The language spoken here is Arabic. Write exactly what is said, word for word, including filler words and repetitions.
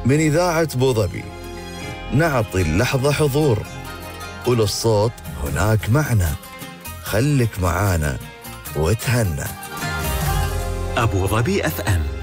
من إذاعة بوظبي، نعطي اللحظة حضور وللصوت هناك معنى. خلك معانا وتهنى. أبو ظبي أف أم.